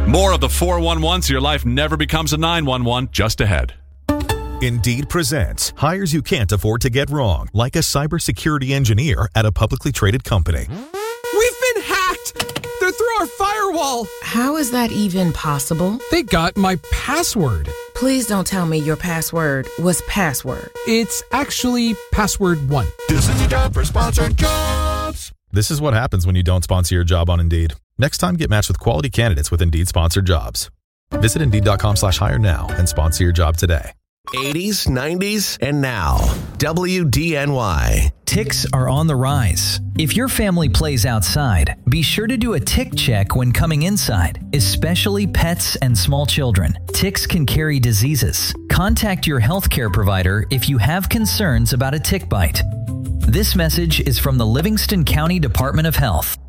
More of the 411 so your life never becomes a 911 just ahead. Indeed presents hires you can't afford to get wrong, like a cybersecurity engineer at a publicly traded company. We've been hacked! They're through our firewall! How is that even possible? They got my password. Please don't tell me your password was password. It's actually password 1. This is a job for Sponsored Jobs. This is what happens when you don't sponsor your job on Indeed. Next time, get matched with quality candidates with Indeed sponsored jobs. Visit Indeed.com/hire now and sponsor your job today. 80s, 90s, and now. WDNY. Ticks are on the rise. If your family plays outside, be sure to do a tick check when coming inside, especially pets and small children. Ticks can carry diseases. Contact your healthcare provider if you have concerns about a tick bite. This message is from the Livingston County Department of Health.